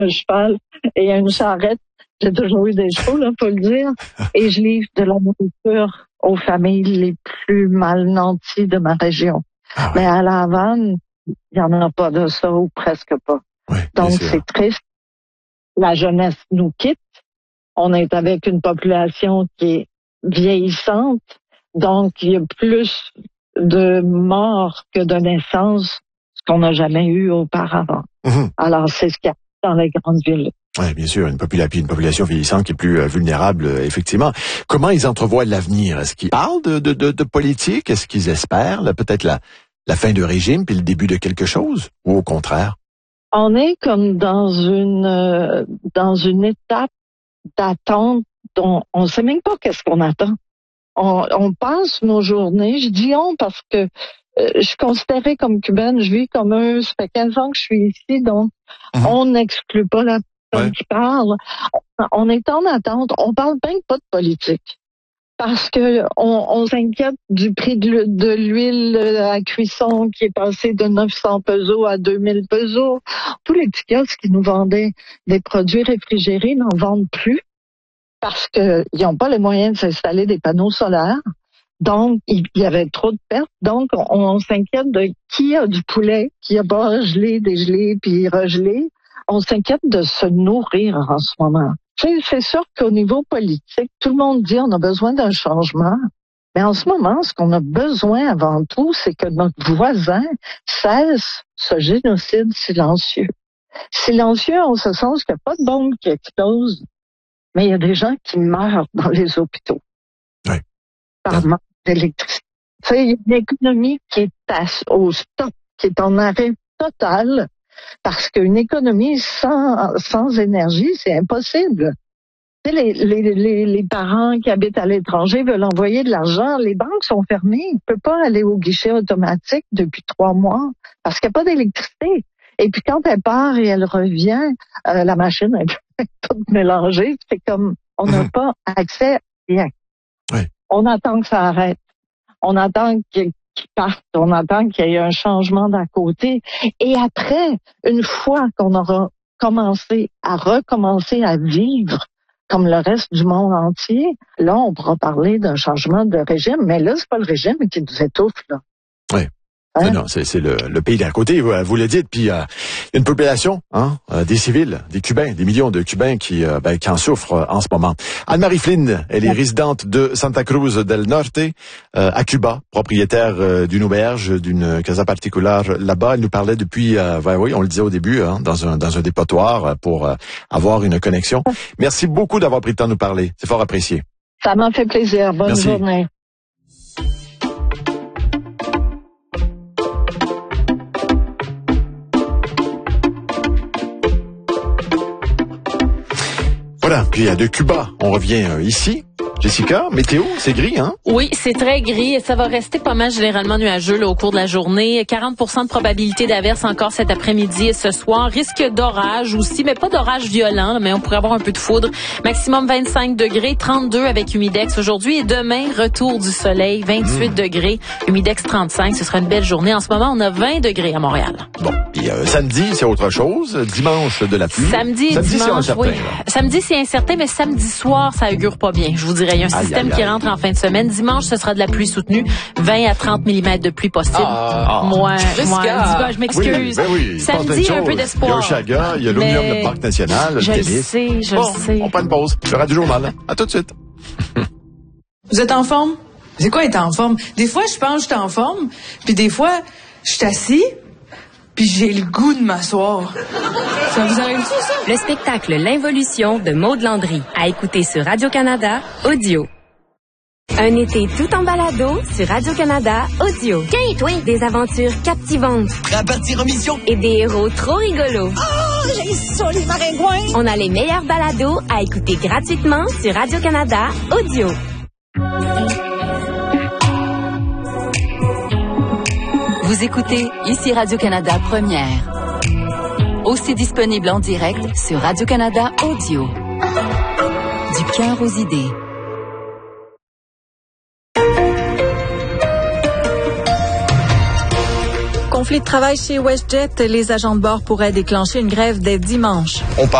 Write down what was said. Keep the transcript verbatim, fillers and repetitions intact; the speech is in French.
un cheval et une charrette. J'ai toujours eu des chevaux, là, faut le dire. Et je livre de la nourriture aux familles les plus mal nanties de ma région. Ah ouais. Mais à La Havane, il n'y en a pas de ça, ou presque pas. Oui, donc, c'est triste. La jeunesse nous quitte. On est avec une population qui est vieillissante. Donc, il y a plus de morts que de naissances, ce qu'on n'a jamais eu auparavant. Mmh. Alors, c'est ce qu'il y a dans les grandes villes. Oui, bien sûr, une, popula- une population vieillissante qui est plus euh, vulnérable, euh, effectivement. Comment ils entrevoient l'avenir? Est-ce qu'ils parlent de, de, de, de politique? Est-ce qu'ils espèrent là, peut-être la, la fin du régime puis le début de quelque chose? Ou au contraire? On est comme dans une euh, dans une étape d'attente dont on ne sait même pas qu'est-ce qu'on attend. On, on passe nos journées, je dis on parce que euh, je suis considérée comme cubaine, je vis comme eux, ça fait quinze ans que je suis ici, donc mmh. on n'exclut pas la personne ouais. qui parle. On, on est en attente, on parle même pas de politique. Parce que on, on s'inquiète du prix de, de l'huile à cuisson qui est passé de neuf cents pesos à deux mille pesos. Tous les petits kiosques qui nous vendaient des produits réfrigérés n'en vendent plus parce qu'ils n'ont pas les moyens de s'installer des panneaux solaires. Donc, il y avait trop de pertes. Donc, on, on s'inquiète de qui a du poulet, qui a pas gelé, dégelé, puis regelé. On s'inquiète de se nourrir en ce moment. C'est sûr qu'au niveau politique, tout le monde dit on a besoin d'un changement. Mais en ce moment, ce qu'on a besoin avant tout, c'est que notre voisin cesse ce génocide silencieux. Silencieux en ce sens qu'il n'y a pas de bombe qui explose, mais il y a des gens qui meurent dans les hôpitaux. Oui. Par manque d'électricité. Il y a une économie qui est à, au stop, qui est en arrêt total. Parce qu'une économie sans, sans énergie, c'est impossible. Tu sais, les, les, les, les parents qui habitent à l'étranger veulent envoyer de l'argent. Les banques sont fermées. Ils ne peuvent pas aller au guichet automatique depuis trois mois parce qu'il n'y a pas d'électricité. Et puis quand elle part et elle revient, euh, la machine est toute mélangée. C'est comme on n'a mmh. pas accès à rien. Oui. On attend que ça arrête. On attend que qui partent. On attend qu'il y ait un changement d'à côté. Et après, une fois qu'on aura commencé à recommencer à vivre comme le reste du monde entier, là, on pourra parler d'un changement de régime. Mais là, c'est pas le régime qui nous étouffe, là. Oui. Hein? Non, c'est, c'est le, le pays d'à côté, vous, vous le dites. Puis, euh, il y a une population, hein, euh, des civils, des Cubains, des millions de Cubains qui, euh, ben, qui en souffrent euh, en ce moment. Anne-Marie Flynn, elle est ouais. résidente de Santa Cruz del Norte, euh, à Cuba, propriétaire euh, d'une auberge, d'une casa particular là-bas. Elle nous parlait depuis, euh, ben, oui, on le disait au début, hein, dans un dans un dépotoir pour euh, avoir une connexion. Merci beaucoup d'avoir pris le temps de nous parler. C'est fort apprécié. Ça m'a fait plaisir. Bonne Merci. journée. Voilà, puis de Cuba, on revient euh, ici. Jessica, météo, c'est gris, hein? Oui, c'est très gris et ça va rester pas mal généralement nuageux là, au cours de la journée. quarante pour cent de probabilité d'averse encore cet après-midi et ce soir. Risque d'orage aussi, mais pas d'orage violent, mais on pourrait avoir un peu de foudre. Maximum vingt-cinq degrés, trente-deux avec humidex aujourd'hui et demain, retour du soleil, vingt-huit mmh. degrés, humidex trente-cinq. Ce sera une belle journée. En ce moment, on a vingt degrés à Montréal. Bon, puis euh, samedi, c'est autre chose. Dimanche, de la pluie. Samedi, samedi dimanche, c'est incertain, oui. Là. Samedi, c'est incertain, mais samedi soir, ça augure pas bien, je vous dirais. Il y a un aïe, système aïe, qui aïe. rentre en fin de semaine. Dimanche, ce sera de la pluie soutenue. vingt à trente millimètres de pluie possible. Ah, moi, moi, je m'excuse. Oui, ben oui, samedi, un peu d'espoir. Il y a Oshaga, il y a l'Omnium, le Parc National, je le tennis. Je sais, je bon, sais. On prend une pause. Il y aura du journal. À tout de suite. Vous êtes en forme? C'est quoi être en forme? Des fois, je pense que je suis en forme, puis des fois, je suis assis, puis j'ai le goût de m'asseoir. Ça vous arrive-tu, ça? Le spectacle L'Involution de Maude Landry. À écouter sur Radio-Canada Audio. Un été tout en balado sur Radio-Canada Audio. Tiens, toi! Des aventures captivantes. Prêt à partir en mission? Et des héros trop rigolos. Oh, j'ai ça, les maringouins! On a les meilleurs balados à écouter gratuitement sur Radio-Canada Audio. Vous écoutez ici Radio-Canada Première. Aussi disponible en direct sur Radio-Canada Audio. Du cœur aux idées. conflit de travail chez WestJet. Les agents de bord pourraient déclencher une grève dès dimanche. On